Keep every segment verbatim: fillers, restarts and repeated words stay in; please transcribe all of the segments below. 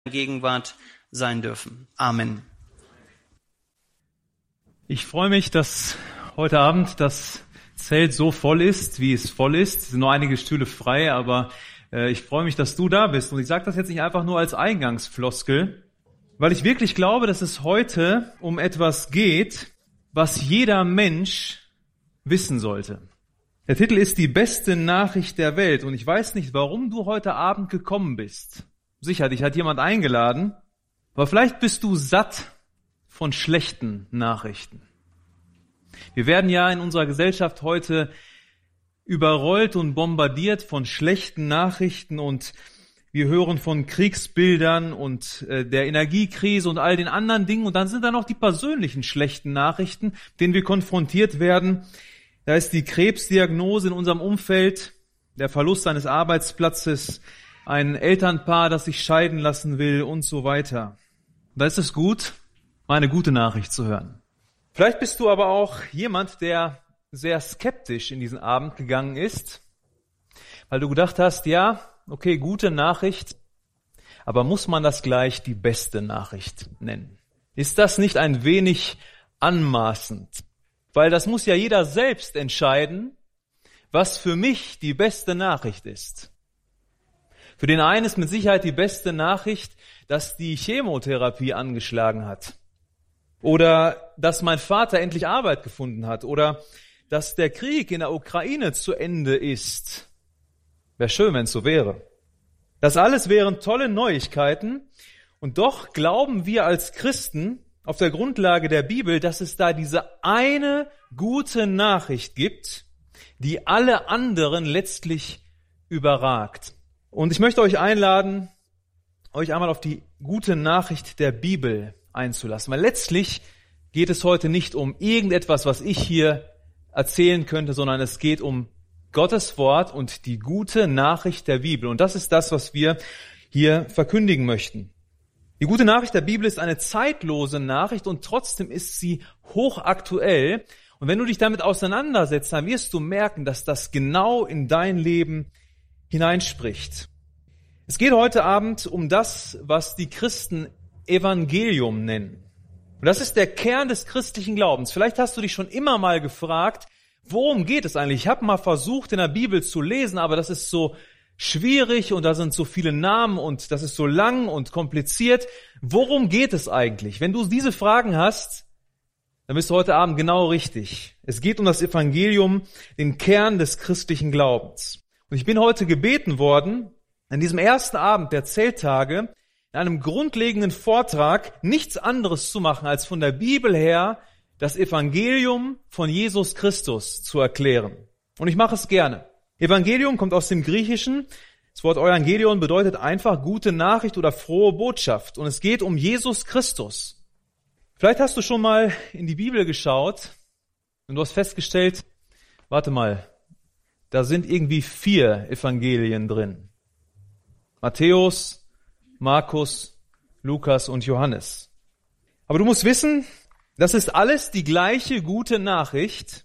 Gegenwart sein dürfen. Amen. Ich freue mich, dass heute Abend das Zelt so voll ist, wie es voll ist. Es sind nur einige Stühle frei, aber äh, ich freue mich, dass du da bist. Und ich sage das jetzt nicht einfach nur als Eingangsfloskel, weil ich wirklich glaube, dass es heute um etwas geht, was jeder Mensch wissen sollte. Der Titel ist die beste Nachricht der Welt. Und ich weiß nicht, warum du heute Abend gekommen bist. Sicher, dich hat jemand eingeladen, aber vielleicht bist du satt von schlechten Nachrichten. Wir werden ja in unserer Gesellschaft heute überrollt und bombardiert von schlechten Nachrichten und wir hören von Kriegsbildern und äh, der Energiekrise und all den anderen Dingen. Und dann sind da noch die persönlichen schlechten Nachrichten, denen wir konfrontiert werden. Da ist die Krebsdiagnose in unserem Umfeld, der Verlust eines Arbeitsplatzes, ein Elternpaar, das sich scheiden lassen will und so weiter. Da ist es gut, mal eine gute Nachricht zu hören. Vielleicht bist du aber auch jemand, der sehr skeptisch in diesen Abend gegangen ist, weil du gedacht hast, ja, okay, gute Nachricht, aber muss man das gleich die beste Nachricht nennen? Ist das nicht ein wenig anmaßend? Weil das muss ja jeder selbst entscheiden, was für mich die beste Nachricht ist. Für den einen ist mit Sicherheit die beste Nachricht, dass die Chemotherapie angeschlagen hat. Oder dass mein Vater endlich Arbeit gefunden hat. Oder dass der Krieg in der Ukraine zu Ende ist. Wäre schön, wenn es so wäre. Das alles wären tolle Neuigkeiten. Und doch glauben wir als Christen auf der Grundlage der Bibel, dass es da diese eine gute Nachricht gibt, die alle anderen letztlich überragt. Und ich möchte euch einladen, euch einmal auf die gute Nachricht der Bibel einzulassen. Weil letztlich geht es heute nicht um irgendetwas, was ich hier erzählen könnte, sondern es geht um Gottes Wort und die gute Nachricht der Bibel. Und das ist das, was wir hier verkündigen möchten. Die gute Nachricht der Bibel ist eine zeitlose Nachricht und trotzdem ist sie hochaktuell. Und wenn du dich damit auseinandersetzt, dann wirst du merken, dass das genau in dein Leben hineinspricht. Es geht heute Abend um das, was die Christen Evangelium nennen. Und das ist der Kern des christlichen Glaubens. Vielleicht hast du dich schon immer mal gefragt, worum geht es eigentlich? Ich habe mal versucht, in der Bibel zu lesen, aber das ist so schwierig und da sind so viele Namen und das ist so lang und kompliziert. Worum geht es eigentlich? Wenn du diese Fragen hast, dann bist du heute Abend genau richtig. Es geht um das Evangelium, den Kern des christlichen Glaubens. Und ich bin heute gebeten worden, an diesem ersten Abend der Zelttage in einem grundlegenden Vortrag nichts anderes zu machen, als von der Bibel her das Evangelium von Jesus Christus zu erklären. Und ich mache es gerne. Evangelium kommt aus dem Griechischen. Das Wort Evangelion bedeutet einfach gute Nachricht oder frohe Botschaft. Und es geht um Jesus Christus. Vielleicht hast du schon mal in die Bibel geschaut und du hast festgestellt, warte mal, da sind irgendwie vier Evangelien drin. Matthäus, Markus, Lukas und Johannes. Aber du musst wissen, das ist alles die gleiche gute Nachricht,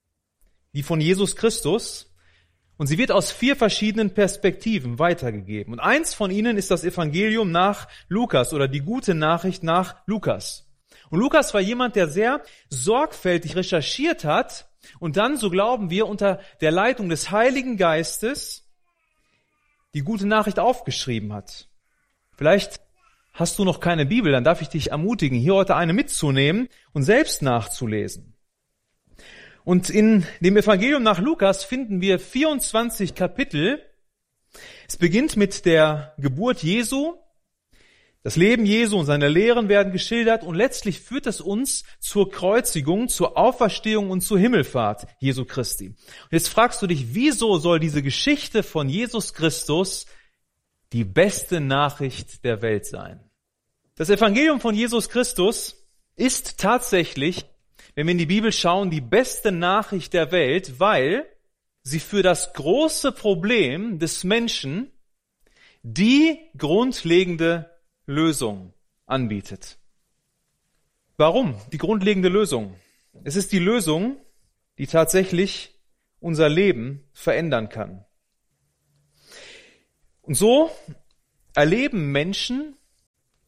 die von Jesus Christus. Und sie wird aus vier verschiedenen Perspektiven weitergegeben. Und eins von ihnen ist das Evangelium nach Lukas oder die gute Nachricht nach Lukas. Und Lukas war jemand, der sehr sorgfältig recherchiert hat, und dann, so glauben wir, unter der Leitung des Heiligen Geistes die gute Nachricht aufgeschrieben hat. Vielleicht hast du noch keine Bibel, dann darf ich dich ermutigen, hier heute eine mitzunehmen und selbst nachzulesen. Und in dem Evangelium nach Lukas finden wir vierundzwanzig Kapitel. Es beginnt mit der Geburt Jesu. Das Leben Jesu und seine Lehren werden geschildert und letztlich führt es uns zur Kreuzigung, zur Auferstehung und zur Himmelfahrt Jesu Christi. Und jetzt fragst du dich, wieso soll diese Geschichte von Jesus Christus die beste Nachricht der Welt sein? Das Evangelium von Jesus Christus ist tatsächlich, wenn wir in die Bibel schauen, die beste Nachricht der Welt, weil sie für das große Problem des Menschen die grundlegende Lösung anbietet. Warum? Die grundlegende Lösung. Es ist die Lösung, die tatsächlich unser Leben verändern kann. Und so erleben Menschen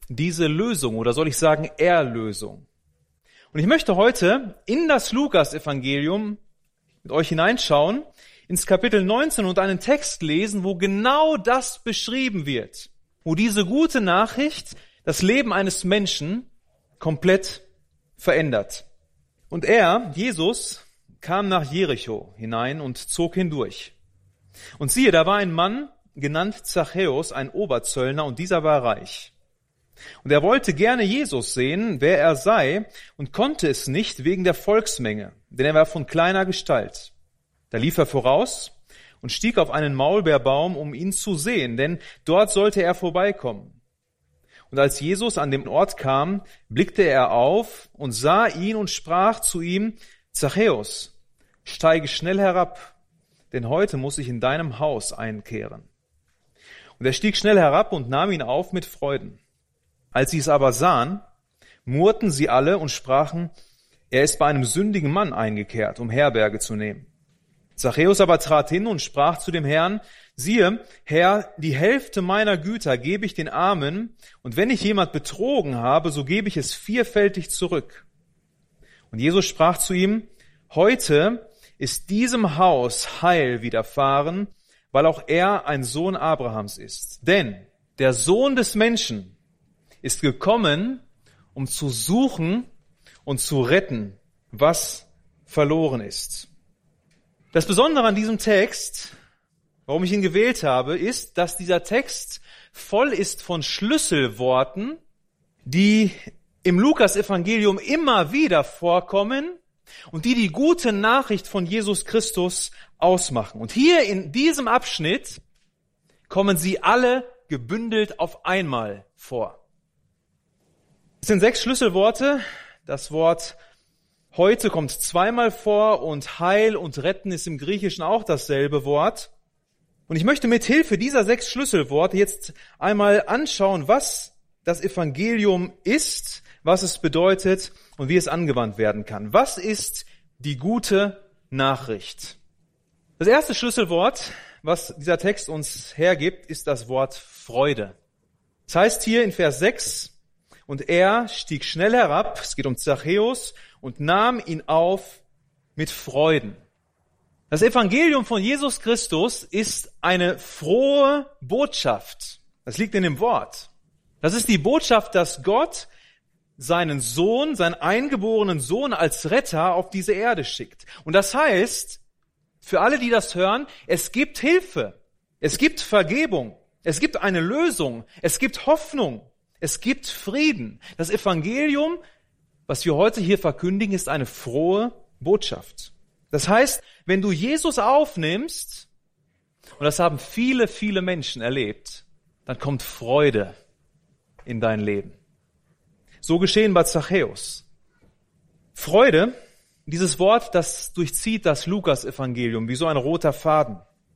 diese Lösung oder soll ich sagen Erlösung. Und ich möchte heute in das Lukas-Evangelium mit euch hineinschauen, ins Kapitel neunzehn und einen Text lesen, wo genau das beschrieben wird, wo diese gute Nachricht das Leben eines Menschen komplett verändert. Und er, Jesus, kam nach Jericho hinein und zog hindurch. Und siehe, da war ein Mann, genannt Zachäus, ein Oberzöllner, und dieser war reich. Und er wollte gerne Jesus sehen, wer er sei, und konnte es nicht wegen der Volksmenge, denn er war von kleiner Gestalt. Da lief er voraus und stieg auf einen Maulbeerbaum, um ihn zu sehen, denn dort sollte er vorbeikommen. Und als Jesus an den Ort kam, blickte er auf und sah ihn und sprach zu ihm: Zachäus, steige schnell herab, denn heute muss ich in deinem Haus einkehren. Und er stieg schnell herab und nahm ihn auf mit Freuden. Als sie es aber sahen, murrten sie alle und sprachen: Er ist bei einem sündigen Mann eingekehrt, um Herberge zu nehmen. Zachäus aber trat hin und sprach zu dem Herrn: Siehe, Herr, die Hälfte meiner Güter gebe ich den Armen, und wenn ich jemand betrogen habe, so gebe ich es vierfältig zurück. Und Jesus sprach zu ihm: Heute ist diesem Haus Heil widerfahren, weil auch er ein Sohn Abrahams ist. Denn der Sohn des Menschen ist gekommen, um zu suchen und zu retten, was verloren ist. Das Besondere an diesem Text, warum ich ihn gewählt habe, ist, dass dieser Text voll ist von Schlüsselworten, die im Lukas-Evangelium immer wieder vorkommen und die die gute Nachricht von Jesus Christus ausmachen. Und hier in diesem Abschnitt kommen sie alle gebündelt auf einmal vor. Es sind sechs Schlüsselworte. Das Wort heute kommt zweimal vor und Heil und Retten ist im Griechischen auch dasselbe Wort. Und ich möchte mit Hilfe dieser sechs Schlüsselworte jetzt einmal anschauen, was das Evangelium ist, was es bedeutet und wie es angewandt werden kann. Was ist die gute Nachricht? Das erste Schlüsselwort, was dieser Text uns hergibt, ist das Wort Freude. Das heißt hier in Vers sechs: Und er stieg schnell herab, es geht um Zachäus, und nahm ihn auf mit Freuden. Das Evangelium von Jesus Christus ist eine frohe Botschaft. Das liegt in dem Wort. Das ist die Botschaft, dass Gott seinen Sohn, seinen eingeborenen Sohn als Retter auf diese Erde schickt. Und das heißt, für alle, die das hören, es gibt Hilfe, es gibt Vergebung, es gibt eine Lösung, es gibt Hoffnung, es gibt Frieden. Das Evangelium, was wir heute hier verkündigen, ist eine frohe Botschaft. Das heißt, wenn du Jesus aufnimmst, und das haben viele, viele Menschen erlebt, dann kommt Freude in dein Leben. So geschehen bei Zachäus. Freude, dieses Wort, das durchzieht das Lukas-Evangelium wie so ein roter Faden.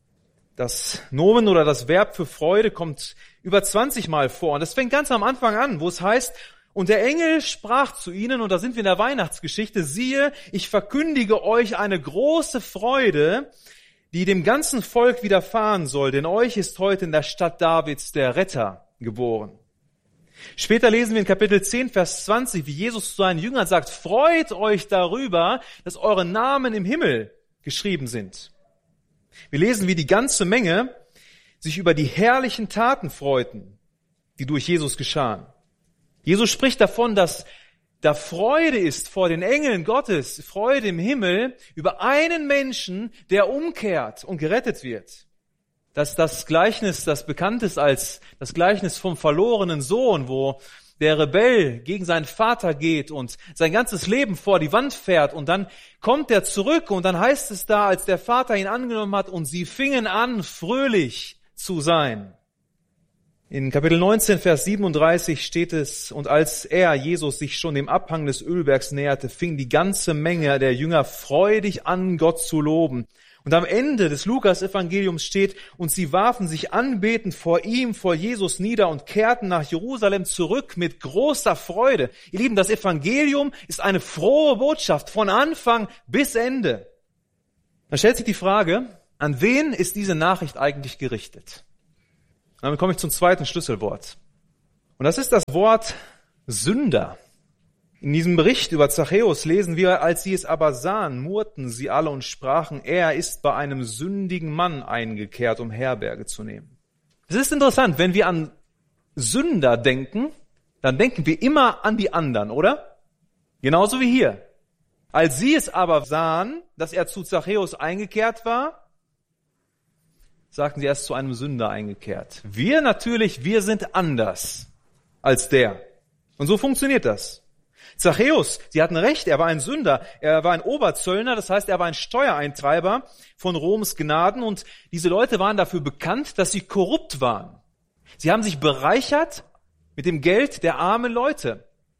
Das Nomen oder das Verb für Freude kommt über zwanzig Mal vor. Und das fängt ganz am Anfang an, wo es heißt: Und der Engel sprach zu ihnen, und da sind wir in der Weihnachtsgeschichte: Siehe, ich verkündige euch eine große Freude, die dem ganzen Volk widerfahren soll, denn euch ist heute in der Stadt Davids der Retter geboren. Später lesen wir in Kapitel zehn, Vers zwanzig, wie Jesus zu seinen Jüngern sagt: Freut euch darüber, dass eure Namen im Himmel geschrieben sind. Wir lesen, wie die ganze Menge sich über die herrlichen Taten freuten, die durch Jesus geschahen. Jesus spricht davon, dass da Freude ist vor den Engeln Gottes, Freude im Himmel über einen Menschen, der umkehrt und gerettet wird. Das ist das Gleichnis, das bekannt ist als das Gleichnis vom verlorenen Sohn, wo der Rebell gegen seinen Vater geht und sein ganzes Leben vor die Wand fährt, und dann kommt er zurück und dann heißt es da, als der Vater ihn angenommen hat, und sie fingen an, fröhlich zu sein. In Kapitel neunzehn, Vers siebenunddreißig steht es: Und als er, Jesus, sich schon dem Abhang des Ölbergs näherte, fing die ganze Menge der Jünger freudig an, Gott zu loben. Und am Ende des Lukas-Evangeliums steht: Und sie warfen sich anbetend vor ihm, vor Jesus nieder und kehrten nach Jerusalem zurück mit großer Freude. Ihr Lieben, das Evangelium ist eine frohe Botschaft von Anfang bis Ende. Dann stellt sich die Frage: An wen ist diese Nachricht eigentlich gerichtet? Damit komme ich zum zweiten Schlüsselwort. Und das ist das Wort Sünder. In diesem Bericht über Zachäus lesen wir, als sie es aber sahen, murrten sie alle und sprachen, er ist bei einem sündigen Mann eingekehrt, um Herberge zu nehmen. Es ist interessant, wenn wir an Sünder denken, dann denken wir immer an die anderen, oder? Genauso wie hier. Als sie es aber sahen, dass er zu Zachäus eingekehrt war, sagten sie, er ist zu einem Sünder eingekehrt. Wir natürlich, wir sind anders als der. Und so funktioniert das. Zachäus, sie hatten recht, er war ein Sünder, er war ein Oberzöllner, das heißt, er war ein Steuereintreiber von Roms Gnaden und diese Leute waren dafür bekannt, dass sie korrupt waren. Sie haben sich bereichert mit dem Geld der armen Leute.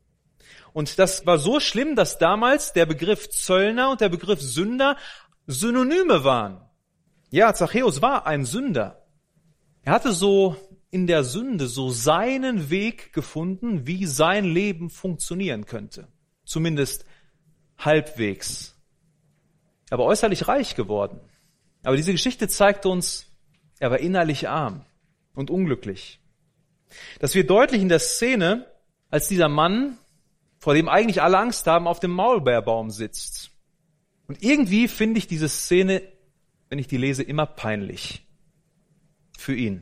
Und das war so schlimm, dass damals der Begriff Zöllner und der Begriff Sünder Synonyme waren. Ja, Zachäus war ein Sünder. Er hatte so in der Sünde so seinen Weg gefunden, wie sein Leben funktionieren könnte. Zumindest halbwegs. Er war äußerlich reich geworden. Aber diese Geschichte zeigt uns, er war innerlich arm und unglücklich. Das wird deutlich in der Szene, als dieser Mann, vor dem eigentlich alle Angst haben, auf dem Maulbeerbaum sitzt. Und irgendwie finde ich diese Szene, wenn ich die lese, immer peinlich für ihn.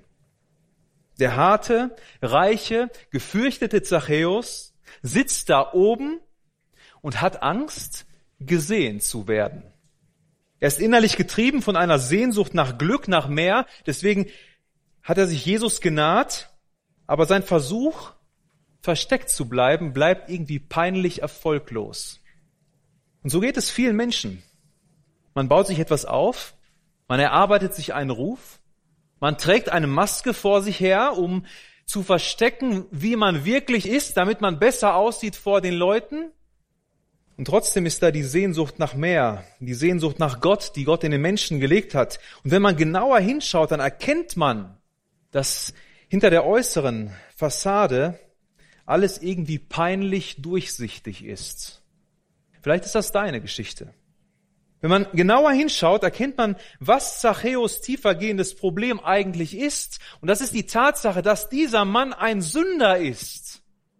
Der harte, reiche, gefürchtete Zachäus sitzt da oben und hat Angst, gesehen zu werden. Er ist innerlich getrieben von einer Sehnsucht nach Glück, nach mehr. Deswegen hat er sich Jesus genaht, aber sein Versuch, versteckt zu bleiben, bleibt irgendwie peinlich erfolglos. Und so geht es vielen Menschen. Man baut sich etwas auf, man erarbeitet sich einen Ruf, man trägt eine Maske vor sich her, um zu verstecken, wie man wirklich ist, damit man besser aussieht vor den Leuten. Und trotzdem ist da die Sehnsucht nach mehr, die Sehnsucht nach Gott, die Gott in den Menschen gelegt hat. Und wenn man genauer hinschaut, dann erkennt man, dass hinter der äußeren Fassade alles irgendwie peinlich durchsichtig ist. Vielleicht ist das deine Geschichte. Wenn man genauer hinschaut, erkennt man, was Zachäus tiefergehendes Problem eigentlich ist. Und das ist die Tatsache, dass dieser Mann ein Sünder ist.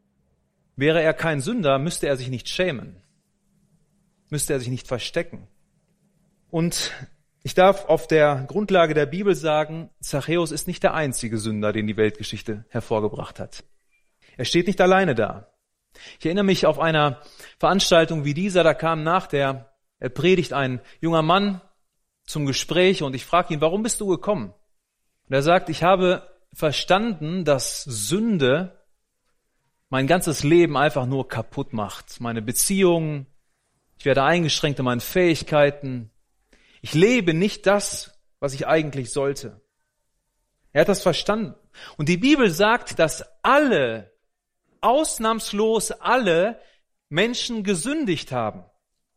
Wäre er kein Sünder, müsste er sich nicht schämen. Müsste er sich nicht verstecken. Und ich darf auf der Grundlage der Bibel sagen, Zachäus ist nicht der einzige Sünder, den die Weltgeschichte hervorgebracht hat. Er steht nicht alleine da. Ich erinnere mich auf einer Veranstaltung wie dieser, da kam nach der Predigt ein junger Mann zum Gespräch und ich frage ihn, warum bist du gekommen? Und er sagt, ich habe verstanden, dass Sünde mein ganzes Leben einfach nur kaputt macht. Meine Beziehungen, ich werde eingeschränkt in meinen Fähigkeiten. Ich lebe nicht das, was ich eigentlich sollte. Er hat das verstanden. Und die Bibel sagt, dass alle, ausnahmslos alle Menschen gesündigt haben.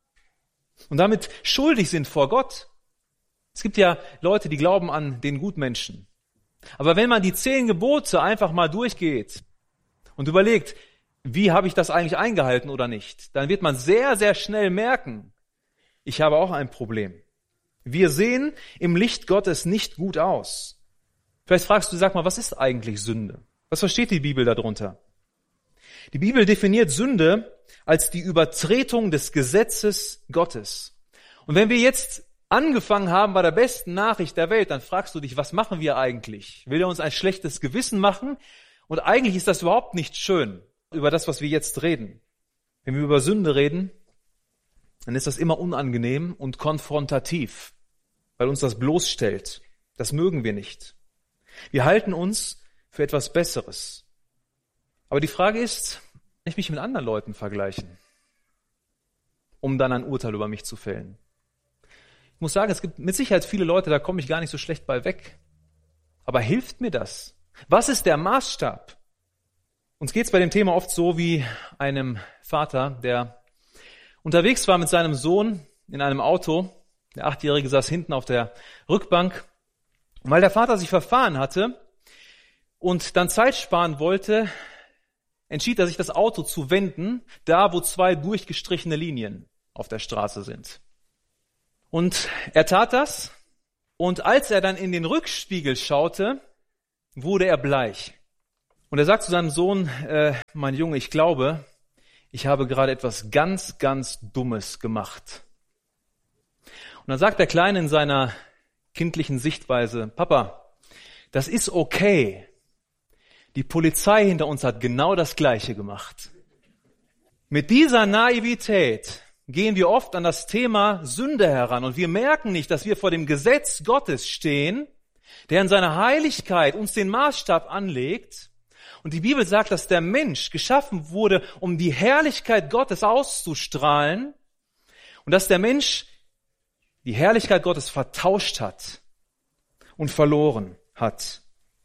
Und damit schuldig sind vor Gott. Es gibt ja Leute, die glauben an den Gutmenschen. Aber wenn man die zehn Gebote einfach mal durchgeht und überlegt, wie habe ich das eigentlich eingehalten oder nicht, dann wird man sehr, sehr schnell merken, ich habe auch ein Problem. Wir sehen im Licht Gottes nicht gut aus. Vielleicht fragst du, sag mal, was ist eigentlich Sünde? Was versteht die Bibel darunter? Die Bibel definiert Sünde als die Übertretung des Gesetzes Gottes. Und wenn wir jetzt angefangen haben bei der besten Nachricht der Welt, dann fragst du dich, was machen wir eigentlich? Will er uns ein schlechtes Gewissen machen? Und eigentlich ist das überhaupt nicht schön, über das, was wir jetzt reden. Wenn wir über Sünde reden, dann ist das immer unangenehm und konfrontativ, weil uns das bloßstellt. Das mögen wir nicht. Wir halten uns für etwas Besseres. Aber die Frage ist, kann ich mich mit anderen Leuten vergleichen, um dann ein Urteil über mich zu fällen? Ich muss sagen, es gibt mit Sicherheit viele Leute, da komme ich gar nicht so schlecht bei weg. Aber hilft mir das? Was ist der Maßstab? Uns geht es bei dem Thema oft so wie einem Vater, der unterwegs war mit seinem Sohn in einem Auto. Der Achtjährige saß hinten auf der Rückbank. Und weil der Vater sich verfahren hatte und dann Zeit sparen wollte, entschied er sich, das Auto zu wenden, da wo zwei durchgestrichene Linien auf der Straße sind. Und er tat das, und als er dann in den Rückspiegel schaute, wurde er bleich. Und er sagt zu seinem Sohn, äh, mein Junge, ich glaube, ich habe gerade etwas ganz, ganz Dummes gemacht. Und dann sagt der Kleine in seiner kindlichen Sichtweise, Papa, das ist okay. Die Polizei hinter uns hat genau das Gleiche gemacht. Mit dieser Naivität gehen wir oft an das Thema Sünde heran und wir merken nicht, dass wir vor dem Gesetz Gottes stehen, der in seiner Heiligkeit uns den Maßstab anlegt. Und die Bibel sagt, dass der Mensch geschaffen wurde, um die Herrlichkeit Gottes auszustrahlen und dass der Mensch die Herrlichkeit Gottes vertauscht hat und verloren hat.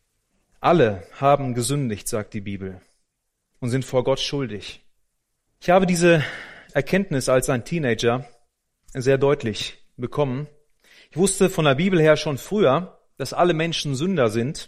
Alle haben gesündigt, sagt die Bibel, und sind vor Gott schuldig. Ich habe diese Erkenntnis als ein Teenager sehr deutlich bekommen. Ich wusste von der Bibel her schon früher, dass alle Menschen Sünder sind,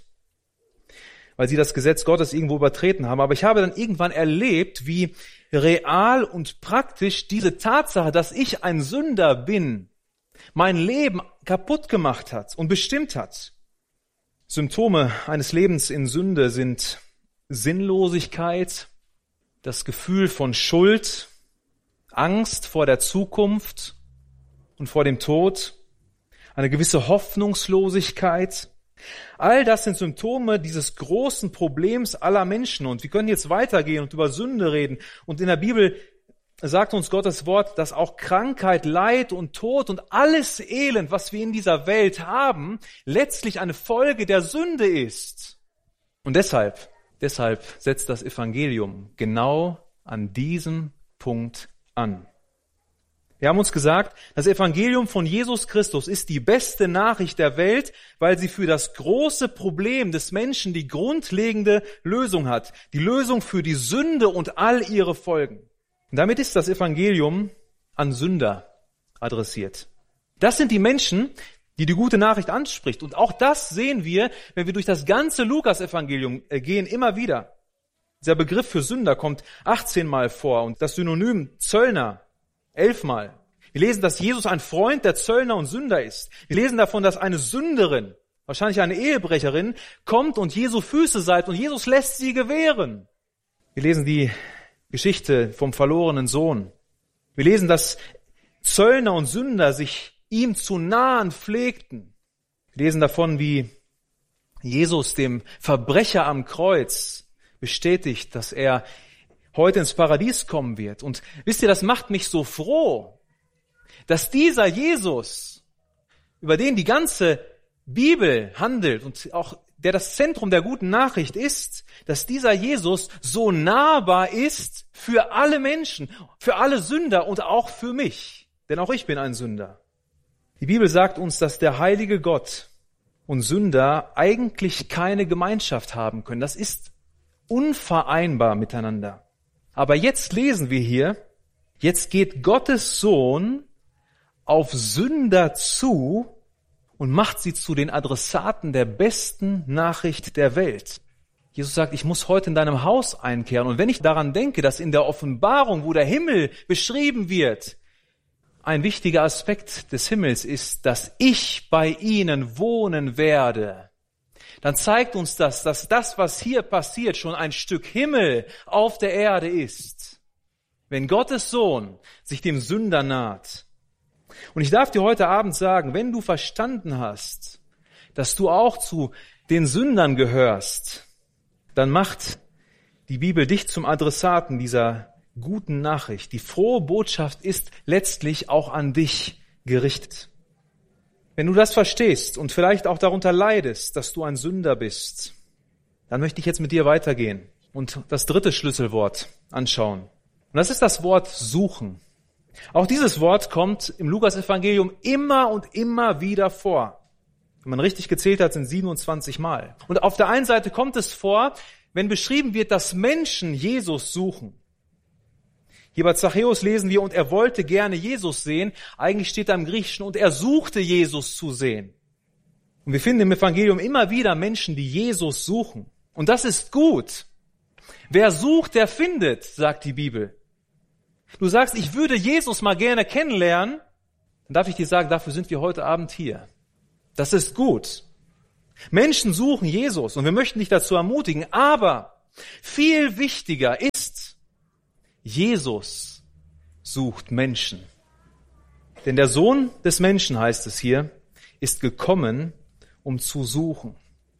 weil sie das Gesetz Gottes irgendwo übertreten haben. Aber ich habe dann irgendwann erlebt, wie real und praktisch diese Tatsache, dass ich ein Sünder bin, mein Leben kaputt gemacht hat und bestimmt hat. Symptome eines Lebens in Sünde sind Sinnlosigkeit, das Gefühl von Schuld, Angst vor der Zukunft und vor dem Tod, eine gewisse Hoffnungslosigkeit. All das sind Symptome dieses großen Problems aller Menschen. Und wir können jetzt weitergehen und über Sünde reden. Und in der Bibel sagt uns Gottes Wort, dass auch Krankheit, Leid und Tod und alles Elend, was wir in dieser Welt haben, letztlich eine Folge der Sünde ist. Und deshalb, deshalb setzt das Evangelium genau an diesem Punkt an. Wir haben uns gesagt, das Evangelium von Jesus Christus ist die beste Nachricht der Welt, weil sie für das große Problem des Menschen die grundlegende Lösung hat. Die Lösung für die Sünde und all ihre Folgen. Und damit ist das Evangelium an Sünder adressiert. Das sind die Menschen, die die gute Nachricht anspricht. Und auch das sehen wir, wenn wir durch das ganze Lukas-Evangelium gehen, immer wieder. Dieser Begriff für Sünder kommt achtzehn Mal vor und das Synonym Zöllner elfmal. Wir lesen, dass Jesus ein Freund der Zöllner und Sünder ist. Wir lesen davon, dass eine Sünderin, wahrscheinlich eine Ehebrecherin, kommt und Jesu Füße salbt und Jesus lässt sie gewähren. Wir lesen die Geschichte vom verlorenen Sohn. Wir lesen, dass Zöllner und Sünder sich ihm zu nahen pflegten. Wir lesen davon, wie Jesus dem Verbrecher am Kreuz bestätigt, dass er heute ins Paradies kommen wird. Und wisst ihr, das macht mich so froh, dass dieser Jesus, über den die ganze Bibel handelt und auch der das Zentrum der guten Nachricht ist, dass dieser Jesus so nahbar ist für alle Menschen, für alle Sünder und auch für mich. Denn auch ich bin ein Sünder. Die Bibel sagt uns, dass der heilige Gott und Sünder eigentlich keine Gemeinschaft haben können. Das ist unvereinbar miteinander. Aber jetzt lesen wir hier, jetzt geht Gottes Sohn auf Sünder zu und macht sie zu den Adressaten der besten Nachricht der Welt. Jesus sagt, ich muss heute in deinem Haus einkehren. Und wenn ich daran denke, dass in der Offenbarung, wo der Himmel beschrieben wird, ein wichtiger Aspekt des Himmels ist, dass ich bei ihnen wohnen werde, dann zeigt uns das, dass das, was hier passiert, schon ein Stück Himmel auf der Erde ist. Wenn Gottes Sohn sich dem Sünder naht. Und ich darf dir heute Abend sagen, wenn du verstanden hast, dass du auch zu den Sündern gehörst, dann macht die Bibel dich zum Adressaten dieser guten Nachricht. Die frohe Botschaft ist letztlich auch an dich gerichtet. Wenn du das verstehst und vielleicht auch darunter leidest, dass du ein Sünder bist, dann möchte ich jetzt mit dir weitergehen und das dritte Schlüsselwort anschauen. Und das ist das Wort suchen. Auch dieses Wort kommt im Lukas-Evangelium immer und immer wieder vor. Wenn man richtig gezählt hat, sind siebenundzwanzig Mal. Und auf der einen Seite kommt es vor, wenn beschrieben wird, dass Menschen Jesus suchen. Hier bei Zachäus lesen wir, und er wollte gerne Jesus sehen. Eigentlich steht da im Griechischen, und er suchte Jesus zu sehen. Und wir finden im Evangelium immer wieder Menschen, die Jesus suchen. Und das ist gut. Wer sucht, der findet, sagt die Bibel. Du sagst, ich würde Jesus mal gerne kennenlernen, dann darf ich dir sagen, dafür sind wir heute Abend hier. Das ist gut. Menschen suchen Jesus und wir möchten dich dazu ermutigen, aber Viel wichtiger ist, Jesus sucht Menschen. Denn der Sohn des Menschen, heißt es hier, ist gekommen, um zu suchen.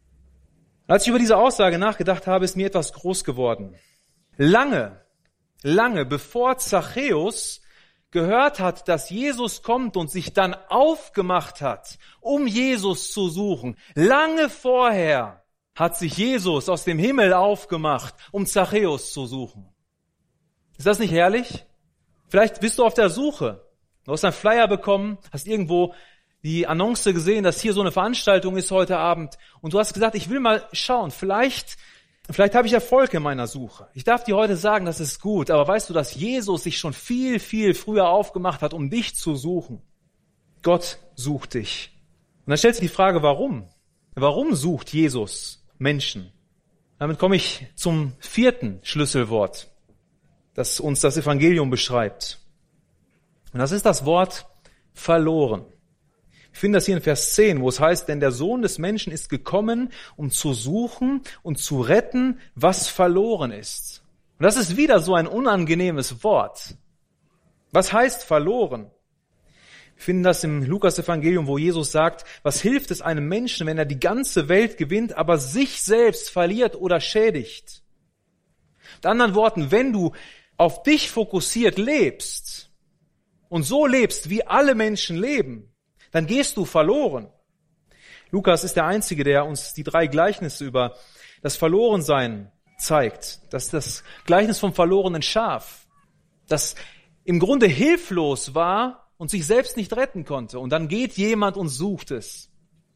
Als ich über diese Aussage nachgedacht habe, ist mir etwas groß geworden. Lange, lange bevor Zachäus gehört hat, dass Jesus kommt und sich dann aufgemacht hat, um Jesus zu suchen, lange vorher hat sich Jesus aus dem Himmel aufgemacht, um Zachäus zu suchen. Ist das nicht herrlich? Vielleicht bist du auf der Suche. Du hast einen Flyer bekommen, hast irgendwo die Annonce gesehen, dass hier so eine Veranstaltung ist heute Abend und du hast gesagt, ich will mal schauen, vielleicht, vielleicht habe ich Erfolg in meiner Suche. Ich darf dir heute sagen, das ist gut, aber weißt du, dass Jesus sich schon viel, viel früher aufgemacht hat, um dich zu suchen? Gott sucht dich. Und dann stellt sich die Frage, warum? Warum sucht Jesus Menschen? Damit komme ich zum vierten Schlüsselwort, das uns das Evangelium beschreibt. Und das ist das Wort verloren. Ich finde das hier in Vers zehn, wo es heißt, denn der Sohn des Menschen ist gekommen, um zu suchen und zu retten, was verloren ist. Und das ist wieder so ein unangenehmes Wort. Was heißt verloren? Wir finden das im Lukas-Evangelium, wo Jesus sagt, was hilft es einem Menschen, wenn er die ganze Welt gewinnt, aber sich selbst verliert oder schädigt? Mit anderen Worten, wenn du auf dich fokussiert lebst und so lebst, wie alle Menschen leben, dann gehst du verloren. Lukas ist der Einzige, der uns die drei Gleichnisse über das Verlorensein zeigt. Das ist das Gleichnis vom verlorenen Schaf, das im Grunde hilflos war und sich selbst nicht retten konnte. Und dann geht jemand und sucht es.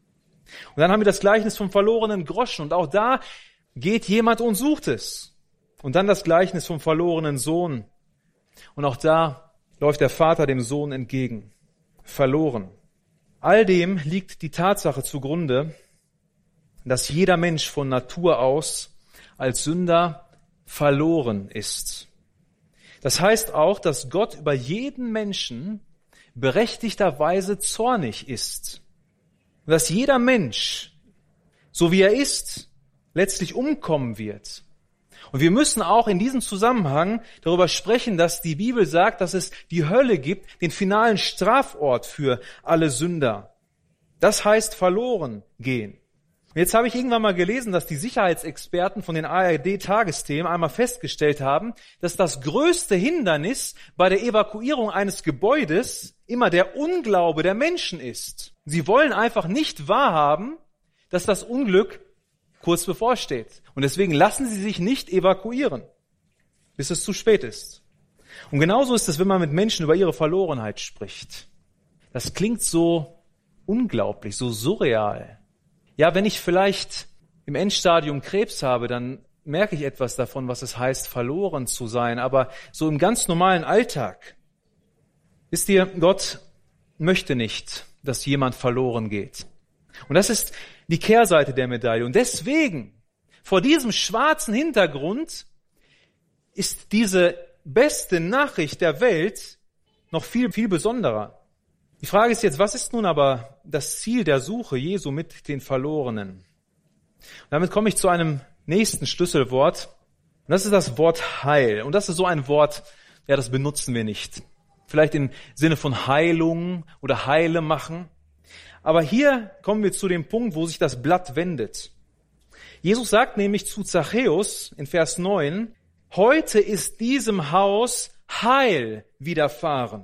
Und dann haben wir das Gleichnis vom verlorenen Groschen. Und auch da geht jemand und sucht es. Und dann das Gleichnis vom verlorenen Sohn. Und auch da läuft der Vater dem Sohn entgegen. Verloren. All dem liegt die Tatsache zugrunde, dass jeder Mensch von Natur aus als Sünder verloren ist. Das heißt auch, dass Gott über jeden Menschen berechtigterweise zornig ist. Und dass jeder Mensch, so wie er ist, letztlich umkommen wird. Und wir müssen auch in diesem Zusammenhang darüber sprechen, dass die Bibel sagt, dass es die Hölle gibt, den finalen Strafort für alle Sünder. Das heißt verloren gehen. Und jetzt habe ich irgendwann mal gelesen, dass die Sicherheitsexperten von den A R D-Tagesthemen einmal festgestellt haben, dass das größte Hindernis bei der Evakuierung eines Gebäudes immer der Unglaube der Menschen ist. Sie wollen einfach nicht wahrhaben, dass das Unglück kurz bevorsteht. Und deswegen lassen sie sich nicht evakuieren, bis es zu spät ist. Und genauso ist es, wenn man mit Menschen über ihre Verlorenheit spricht. Das klingt so unglaublich, so surreal. Ja, wenn ich vielleicht im Endstadium Krebs habe, dann merke ich etwas davon, was es heißt, verloren zu sein. Aber so im ganz normalen Alltag, wisst ihr, Gott möchte nicht, dass jemand verloren geht. Und das ist die Kehrseite der Medaille. Und deswegen, vor diesem schwarzen Hintergrund, ist diese beste Nachricht der Welt noch viel, viel besonderer. Die Frage ist jetzt, was ist nun aber das Ziel der Suche Jesu mit den Verlorenen? Und damit komme ich zu einem nächsten Schlüsselwort. Und das ist das Wort Heil. Und das ist so ein Wort, ja, das benutzen wir nicht. Vielleicht im Sinne von Heilung oder Heile machen. Aber hier kommen wir zu dem Punkt, wo sich das Blatt wendet. Jesus sagt nämlich zu Zachäus in Vers neun, heute ist diesem Haus Heil widerfahren.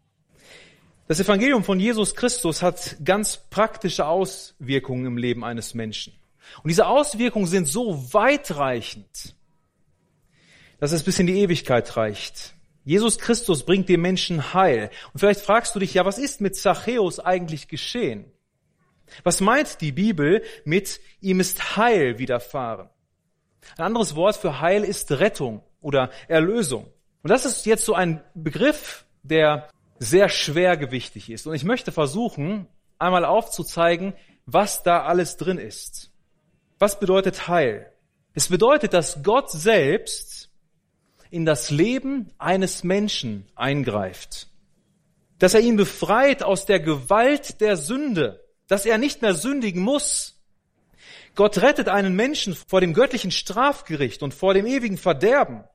Das Evangelium von Jesus Christus hat ganz praktische Auswirkungen im Leben eines Menschen. Und diese Auswirkungen sind so weitreichend, dass es bis in die Ewigkeit reicht. Jesus Christus bringt dem Menschen Heil. Und vielleicht fragst du dich, ja, was ist mit Zachäus eigentlich geschehen? Was meint die Bibel mit, ihm ist Heil widerfahren? Ein anderes Wort für Heil ist Rettung oder Erlösung. Und das ist jetzt so ein Begriff, der sehr schwergewichtig ist. Und ich möchte versuchen, einmal aufzuzeigen, was da alles drin ist. Was bedeutet Heil? Es bedeutet, dass Gott selbst in das Leben eines Menschen eingreift. Dass er ihn befreit aus der Gewalt der Sünde. Dass er nicht mehr sündigen muss. Gott rettet einen Menschen vor dem göttlichen Strafgericht und vor dem ewigen Verderben.